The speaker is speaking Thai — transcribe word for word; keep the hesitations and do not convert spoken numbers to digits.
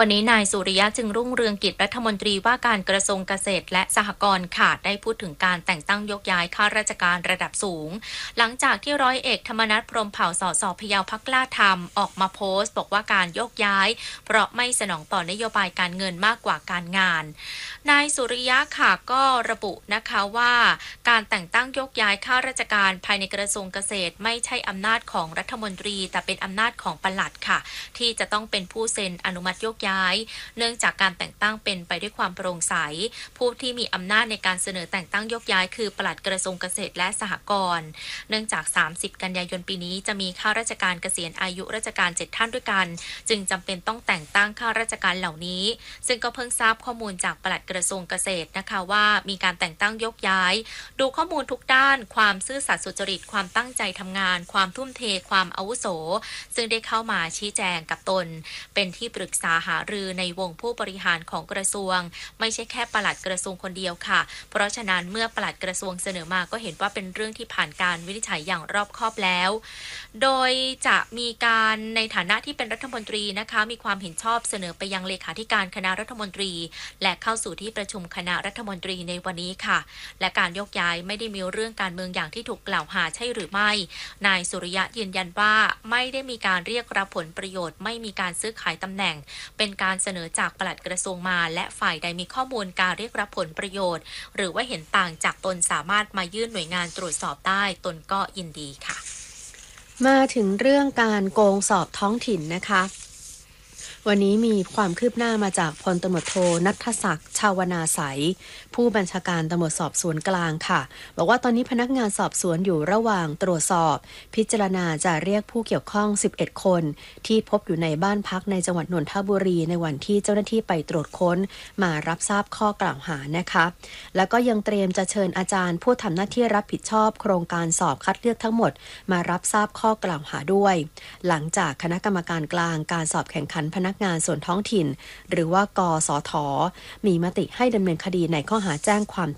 วันนี้นายสุริยะจึงรุ่งเรืองกิจรัฐมนตรีว่าการกระทรวงเกษตรและสหกรณ์ค่ะได้พูดถึงการแต่งตั้งยกย้ายข้าราชการระดับสูงหลังจากที่ร้อยเอกธรรมนัสพรหมเผ่าสสพะเยาพรรคกล้าธรรมออกมาโพสต์บอกว่าการยกย้ายเพราะไม่สนองต่อนโยบายการเงินมากกว่าการงานนายสุริยะค่ะก็ระบุนะคะว่าการแต่งตั้งยกย้ายข้าราชการภายในกระทรวงเกษตรไม่ใช่อำนาจของรัฐมนตรีแต่เป็นอำนาจของปลัดค่ะที่จะต้องเป็นผู้เซ็นอนุมัติยกย้ายเนื่องจากการแต่งตั้งเป็นไปด้วยความโปร่งใสผู้ที่มีอำนาจในการเสนอแต่งตั้งยกย้ายคือปลัดกระทรวงเกษตรและสหกรณ์เนื่องจากสามสิบกันยายนปีนี้จะมีข้าราชการเกษียณอายุราชการเจ็ดท่านด้วยกันจึงจำเป็นต้องแต่งตั้งข้าราชการเหล่านี้ซึ่งก็เพิ่งทราบข้อมูลจากปลัดกระทรวงเกษตรนะคะว่ามีการแต่งตั้งยกย้ายดูข้อมูลทุกด้านความซื่อสัตย์สุจริตความตั้งใจทำงานความทุ่มเทความอาวุโสซึ่งได้เข้ามาชี้แจงกับตนเป็นที่ปรึกษาหารือในวงผู้บริหารของกระทรวงไม่ใช่แค่ปลัดกระทรวงคนเดียวค่ะเพราะฉะนั้นเมื่อปลัดกระทรวงเสนอมาก็เห็นว่าเป็นเรื่องที่ผ่านการวินิจฉัยอย่างรอบคอบแล้วโดยจะมีการในฐานะที่เป็นรัฐมนตรีนะคะมีความเห็นชอบเสนอไปยังเลขาธิการคณะรัฐมนตรีและเข้าสู่ที่ประชุมคณะรัฐมนตรีในวันนี้ค่ะและการยกย้ายไม่ได้มีเรื่องการเมืองอย่างที่ถูกกล่าวหาใช่หรือไม่นายสุริยะยืนยันว่าไม่ได้มีการเรียกรับผลประโยชน์ไม่มีการซื้อขายตำแหน่งเป็นการเสนอจากปลัดกระทรวงมาและฝ่ายใดมีข้อมูลการเรียกรับผลประโยชน์หรือว่าเห็นต่างจากตนสามารถมายื่นหน่วยงานตรวจสอบได้ตนก็ยินดีค่ะมาถึงเรื่องการโกงสอบท้องถิ่นนะคะวันนี้มีความคืบหน้ามาจากพลตำรวจโทณัฐศักดิ์ชาวนาใสผู้บัญชาการตำรวจสอบสวนกลางค่ะบอกว่าตอนนี้พนักงานสอบสวนอยู่ระหว่างตรวจสอบพิจารณาจะเรียกผู้เกี่ยวข้องสิบเอ็ดคนที่พบอยู่ในบ้านพักในจังหวัดนนทบุรีในวันที่เจ้าหน้าที่ไปตรวจค้นมารับทราบข้อกล่าวหานะคะแล้วก็ยังเตรียมจะเชิญอาจารย์ผู้ทำหน้าที่รับผิดชอบโครงการสอบคัดเลือกทั้งหมดมารับทราบข้อกล่าวหาด้วยหลังจากคณะกรรมการกลางการสอบแข่งขันพนักงานส่วนท้องถิ่นหรือว่ากสทมีมติให้ดำเนินคดีในข้อหาแจ้งความ